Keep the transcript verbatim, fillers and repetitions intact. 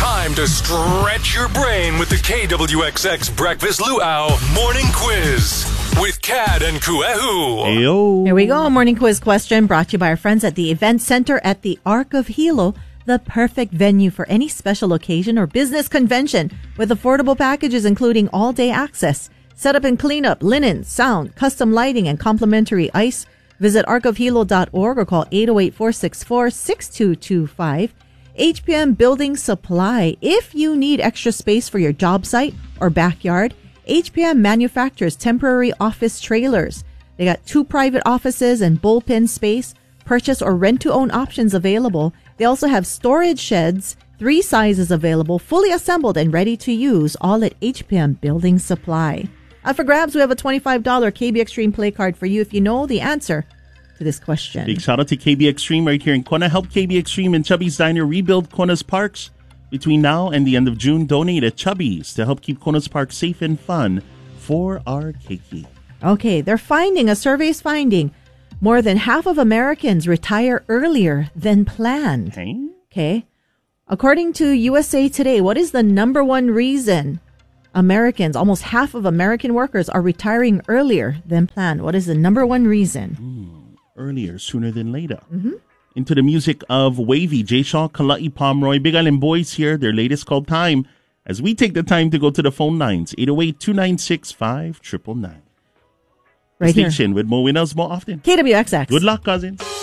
Time to stretch your brain with the K W X X Breakfast Luau Morning Quiz with Cad and Kuehu. Heyo. Here we go. A morning quiz question brought to you by our friends at the Event Center at the Arc of Hilo, the perfect venue for any special occasion or business convention with affordable packages including all-day access, setup and cleanup, linen, sound, custom lighting, and complimentary ice. Visit arc of hilo dot org or call eight oh eight, four six four, six two two five. H P M Building Supply. If you need extra space for your job site or backyard, H P M manufactures temporary office trailers. They got two private offices and bullpen space, purchase or rent-to-own options available. They also have storage sheds, three sizes available, fully assembled and ready to use, all at H P M Building Supply. And for grabs, we have a twenty-five dollars K B Extreme play card for you if you know the answer to this question. Big shout out to K B Extreme right here in Kona. Help K B Extreme and Chubby's Diner rebuild Kona's parks. Between now and the end of June, donate at Chubby's to help keep Kona's park safe and fun for our keiki. Okay, they're finding, a survey is finding, more than half of Americans retire earlier than planned. Okay. Okay. According to U S A Today, what is the number one reason Americans, almost half of American workers, are retiring earlier than planned? What is the number one reason? Mm. Earlier, sooner than later. Mm-hmm. Into the music of Wavy, Jay Shaw, Kala'i Pomeroy, Big Island Boys here, their latest called Time, as we take the time to go to the phone lines, eight oh eight, two nine six, five nine nine. Right here. Station with more winners more often. K W X X. Good luck, cousins.